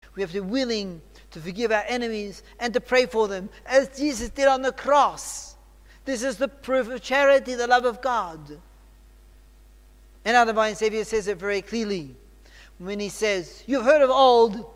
We have to be willing to forgive our enemies and to pray for them, as Jesus did on the cross. This is the proof of charity, the love of God. And our divine Savior says it very clearly when he says, you've heard of old,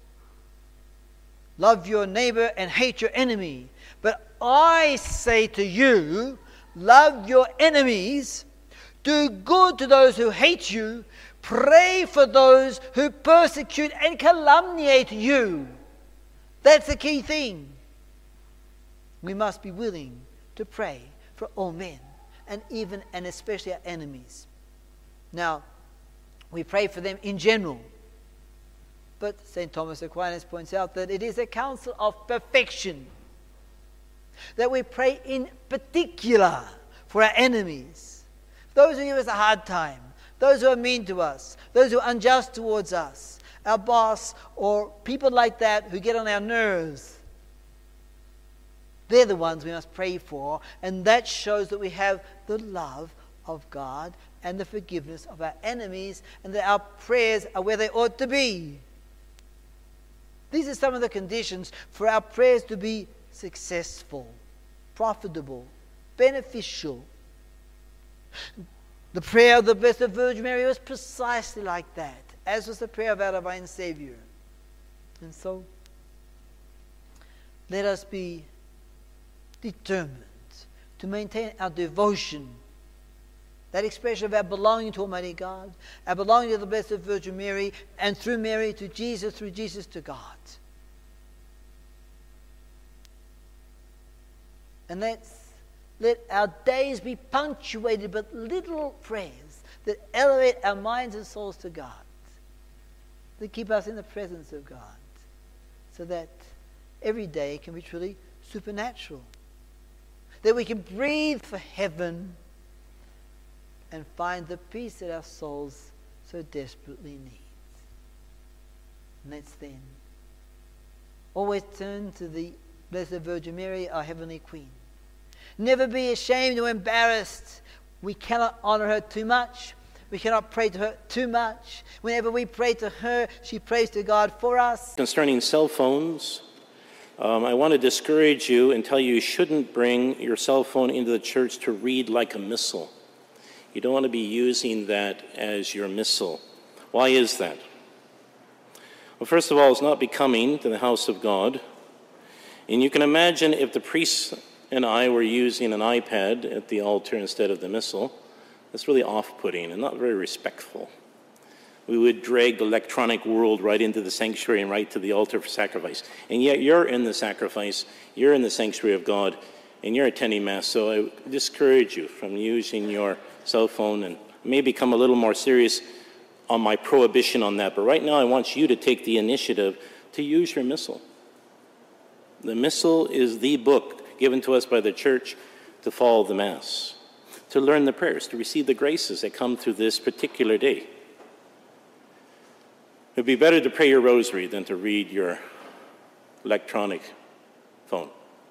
love your neighbor and hate your enemy. But I say to you, love your enemies, do good to those who hate you, pray for those who persecute and calumniate you. That's the key thing. We must be willing to pray for all men, and even and especially our enemies. Now, we pray for them in general. But St. Thomas Aquinas points out that it is a counsel of perfection that we pray in particular for our enemies, those who give us a hard time, those who are mean to us, those who are unjust towards us, our boss or people like that who get on our nerves. They're the ones we must pray for, and that shows that we have the love of God and the forgiveness of our enemies, and that our prayers are where they ought to be. These are some of the conditions for our prayers to be successful, profitable, beneficial. The prayer of the Blessed Virgin Mary was precisely like that, as was the prayer of our divine Savior. And so, let us be determined to maintain our devotion, that expression of our belonging to Almighty God, our belonging to the Blessed Virgin Mary, and through Mary to Jesus, through Jesus to God. And let our days be punctuated with little prayers that elevate our minds and souls to God, that keep us in the presence of God, so that every day can be truly supernatural, that we can breathe for heaven and find the peace that our souls so desperately need. And let's then always turn to the Blessed Virgin Mary, our Heavenly Queen. Never be ashamed or embarrassed. We cannot honor her too much. We cannot pray to her too much. Whenever we pray to her, she prays to God for us. Concerning cell phones, I want to discourage you and tell you shouldn't bring your cell phone into the church to read like a missal. You don't want to be using that as your missal. Why is that? Well, first of all, it's not becoming to the house of God. And you can imagine if the priests and I were using an iPad at the altar instead of the missal, that's really off-putting and not very respectful. We would drag the electronic world right into the sanctuary and right to the altar for sacrifice. And yet you're in the sacrifice, you're in the sanctuary of God, and you're attending Mass. So I discourage you from using your cell phone, and may become a little more serious on my prohibition on that. But right now I want you to take the initiative to use your missal. The missal is the book given to us by the church to follow the Mass, to learn the prayers, to receive the graces that come through this particular day. It would be better to pray your rosary than to read your electronic phone.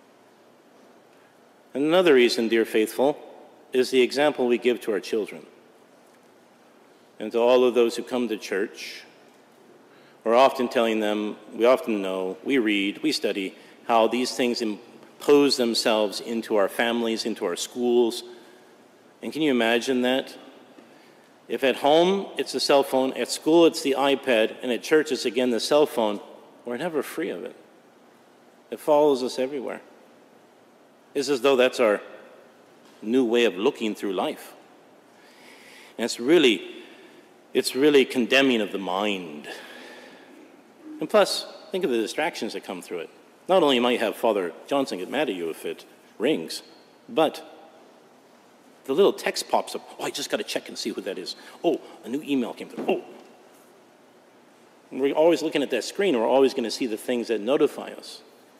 And another reason, dear faithful, is the example we give to our children. And to all of those who come to church, we're often telling them, we often know, we read, we study, how these things impose themselves into our families, into our schools. And can you imagine that? If at home it's the cell phone, at school it's the iPad, and at church it's again the cell phone, we're never free of it. It follows us everywhere. It's as though that's our new way of looking through life. And it's really condemning of the mind. And plus, think of the distractions that come through it. Not only might have Father Johnson get mad at you if it rings, but the little text pops up. Oh, I just got to check and see who that is. Oh, a new email came through. Oh. And we're always looking at that screen. We're always going to see the things that notify us.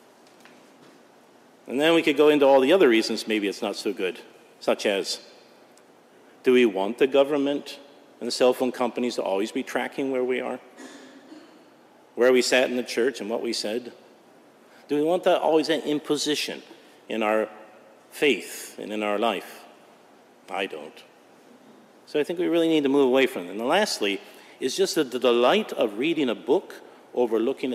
And then we could go into all the other reasons maybe it's not so good, such as, do we want the government and the cell phone companies to always be tracking where we are? Where we sat in the church and what we said? Do we want that always an imposition in our faith and in our life? I don't. So I think we really need to move away from it. And lastly, is just the delight of reading a book overlooking